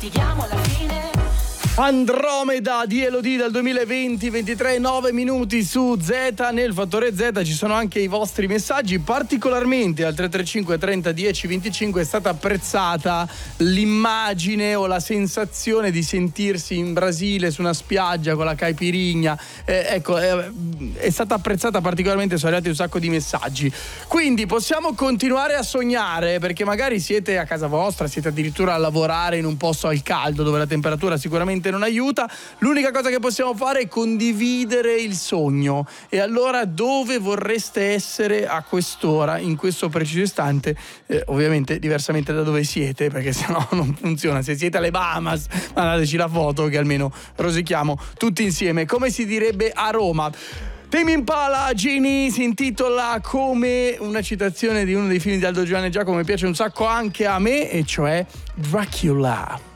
litighiamo alla fine. Andromeda di Elodie dal 2020-23, 9 minuti su Z. Nel fattore Z ci sono anche i vostri messaggi, particolarmente al 335 30 10 25 è stata apprezzata l'immagine o la sensazione di sentirsi in Brasile su una spiaggia con la caipirinha. È stata apprezzata particolarmente, sono arrivati un sacco di messaggi. Quindi possiamo continuare a sognare, perché magari siete a casa vostra, siete addirittura a lavorare in un posto al caldo dove la temperatura sicuramente non aiuta. L'unica cosa che possiamo fare è condividere il sogno. E allora dove vorreste essere a quest'ora, in questo preciso istante? Ovviamente diversamente da dove siete, perché sennò non funziona. Se siete alle Bahamas, mandateci la foto che almeno rosichiamo tutti insieme, come si direbbe a Roma. Tame Impala, Genie, si intitola come una citazione di uno dei film di Aldo Giovanni Giacomo, mi piace un sacco anche a me, e cioè Dracula.